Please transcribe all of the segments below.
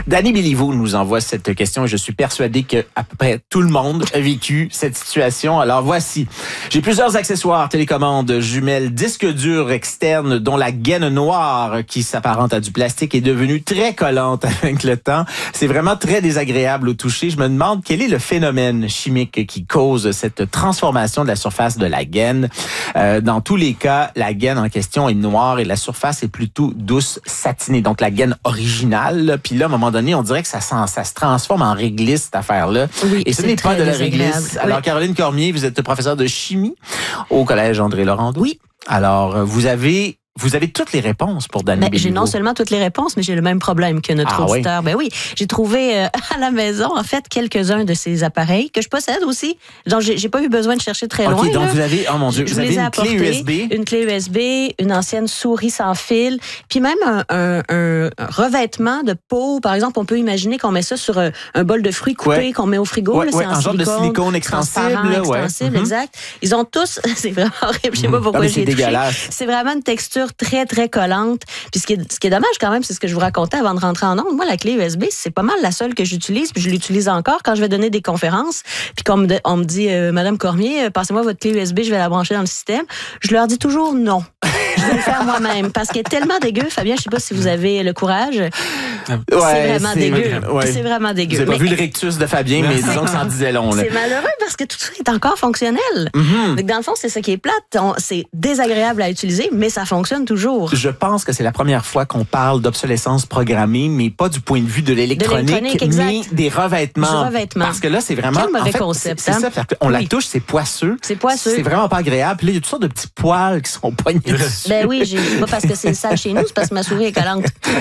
Danny Béliveau nous envoie cette question et je suis persuadé que à peu près tout le monde a vécu cette situation. Alors voici. J'ai plusieurs accessoires, télécommandes, jumelles, disques durs externes dont la gaine noire qui s'apparente à du plastique est devenue très collante avec le temps. C'est vraiment très désagréable au toucher. Je me demande quel est le phénomène chimique qui cause cette transformation de la surface de la gaine. Dans tous les cas, la gaine en question est noire et la surface est plutôt douce, satinée. Donc la gaine originale. Puis là, à un moment donné, on dirait que ça se transforme en réglisse, cette affaire-là. Oui, et ce n'est pas de la réglisse. Alors, Caroline Cormier, vous êtes professeure de chimie au Collège André-Laurando. Oui. Alors, vous avez toutes les réponses pour Danny Béliveau. J'ai non seulement toutes les réponses, mais j'ai le même problème que notre auditeur. Oui. Ben oui, j'ai trouvé à la maison, en fait, quelques-uns de ces appareils que je possède aussi. Donc, j'ai pas eu besoin de chercher très loin. OK, donc là. vous avez, oh mon Dieu, vous avez une clé USB. Une clé USB, une ancienne souris sans fil, puis même un revêtement de peau. Par exemple, on peut imaginer qu'on met ça sur un bol de fruits coupés qu'on met au frigo. Là, c'est en genre de silicone extensible. Extensible, exact. Ils ont tous, c'est vraiment horrible, je sais pas pourquoi j'ai touché. C'est vraiment une texture très, très collante. Puis ce qui est dommage quand même, c'est ce que je vous racontais avant de rentrer en ondes. Moi, la clé USB, c'est pas mal la seule que j'utilise, puis je l'utilise encore quand je vais donner des conférences. Puis quand on me dit, Madame Cormier, passez-moi votre clé USB, je vais la brancher dans le système. Je leur dis toujours non. Je vais le faire moi-même parce qu'elle est tellement dégueu. Fabien, je sais pas si vous avez le courage. C'est vraiment dégueu. Ouais. C'est vraiment dégueu. Vous n'avez pas vu le rectus de Fabien, mais disons que ça en disait long. Là. C'est malheureux parce que tout ça est encore fonctionnel. Donc, dans le fond, c'est ça qui est plate. C'est désagréable à utiliser, mais ça fonctionne toujours. Je pense que c'est la première fois qu'on parle d'obsolescence programmée, mais pas du point de vue de l'électronique, mais des revêtements. Parce que là, c'est vraiment... Quel mauvais concept. C'est ça. On la touche, c'est poisseux. C'est poisseux. C'est vraiment pas agréable. Puis là, il y a toutes sortes de petits poils qui sont poignés dessus. Ben oui, c'est pas parce que c'est sale chez nous, c'est parce que ma souris est collante.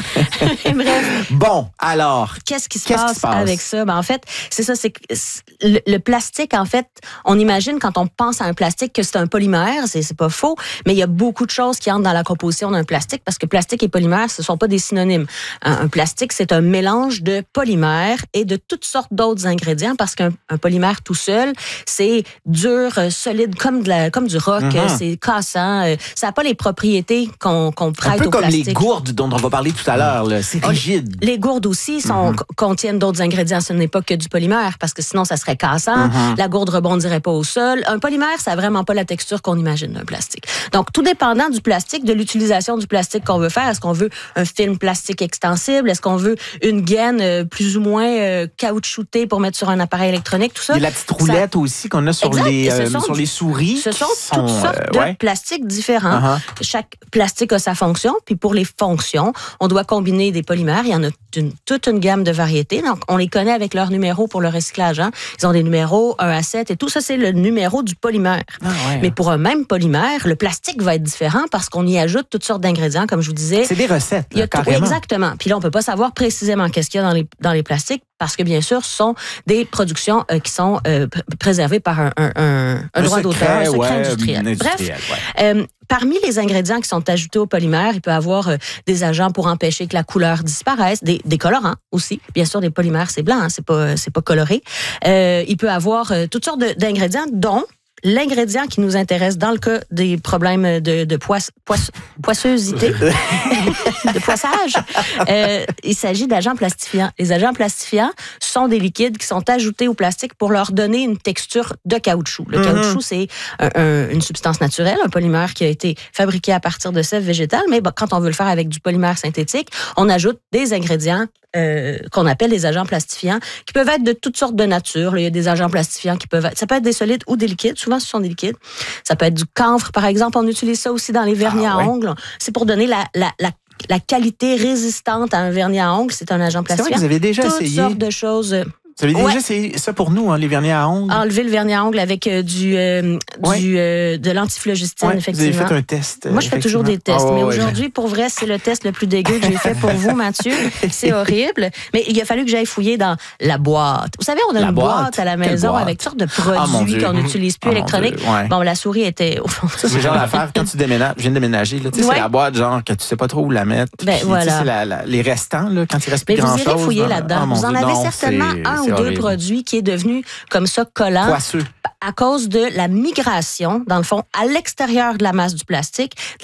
Bref. Bon, alors... Qu'est-ce qui se passe avec ça? Ben, en fait, c'est ça, c'est que le plastique, en fait, on imagine quand on pense à un plastique que c'est un polymère, c'est pas faux, mais il y a beaucoup de choses qui entrent dans la composition d'un plastique parce que plastique et polymère, ce sont pas des synonymes. Un plastique, c'est un mélange de polymères et de toutes sortes d'autres ingrédients parce qu'un polymère tout seul, c'est dur, solide, comme du roc, c'est cassant, ça n'a pas les propriétés qu'on prête au plastique. Un peu comme les gourdes dont on va parler tout à l'heure, là. C'est rigide. Les gourdes aussi contiennent d'autres ingrédients. Ce n'est pas que du polymère, parce que sinon, ça serait cassant. La gourde rebondirait pas au sol. Un polymère, ça n'a vraiment pas la texture qu'on imagine d'un plastique. Donc, tout dépendant du plastique, de l'utilisation du plastique qu'on veut faire. Est-ce qu'on veut un film plastique extensible? Est-ce qu'on veut une gaine plus ou moins caoutchoutée pour mettre sur un appareil électronique? Tout ça. Il y a la petite roulette aussi qu'on a sur les souris. Ce sont toutes sortes de plastiques différents. Chaque plastique a sa fonction. Puis pour les fonctions, on doit combiner des polymères. Il y en a toute une gamme de variétés. Donc, on les connaît avec leurs numéros pour le recyclage. Ils ont des numéros 1 à 7 et tout ça, c'est le numéro du polymère. Mais pour un même polymère, le plastique va être différent parce qu'on y ajoute toutes sortes d'ingrédients, comme je vous disais. C'est des recettes, là, carrément. Exactement. Puis là, on peut pas savoir précisément qu'est-ce qu'il y a dans les plastiques parce que, bien sûr, ce sont des productions qui sont préservées par un droit d'auteur, un secret industriel. Bref, parmi les ingrédients qui sont ajoutés au polymère, il peut y avoir des agents pour empêcher que la couleur disparaisse, des colorants aussi. Bien sûr, des polymères, c'est blanc, c'est pas coloré. Il peut y avoir toutes sortes d'ingrédients, dont l'ingrédient qui nous intéresse dans le cas des problèmes de poissosité, de poissage, il s'agit d'agents plastifiants. Les agents plastifiants sont des liquides qui sont ajoutés au plastique pour leur donner une texture de caoutchouc. Le caoutchouc, c'est une substance naturelle, un polymère qui a été fabriqué à partir de sève végétale, mais quand on veut le faire avec du polymère synthétique, on ajoute des ingrédients qu'on appelle des agents plastifiants, qui peuvent être de toutes sortes de nature. Il y a des agents plastifiants qui peuvent être... Ça peut être des solides ou des liquides. Souvent, ce sont des liquides. Ça peut être du camphre, par exemple. On utilise ça aussi dans les vernis à ongles. C'est pour donner la qualité résistante à un vernis à ongles. C'est un agent plastifiant. C'est vrai que vous avez déjà essayé. Toutes sortes de choses... Vous avez déjà essayé ça pour nous, les vernis à ongles? Enlever le vernis à ongles avec de l'antiflogistine, effectivement. Vous avez fait un test. Moi, je fais toujours des tests. Mais aujourd'hui, pour vrai, c'est le test le plus dégueu que j'ai fait pour vous, Mathieu. C'est horrible. Mais il a fallu que j'aille fouiller dans la boîte. Vous savez, on a une boîte à la maison avec toutes sortes de produits qu'on n'utilise plus électroniques. Bon, la souris était au fond. Ça, c'est genre l'affaire quand tu déménages. Je viens de déménager. C'est la boîte, genre, que tu sais pas trop où la mettre. Ben voilà. C'est les restants, là, quand il reste plus grand-chose. Mais vous irez fouiller là-dedans. Vous en avez certainement un ou deux produits qui est devenu comme ça collant poisseux à cause de la migration, dans le fond, à l'extérieur de la masse du plastique,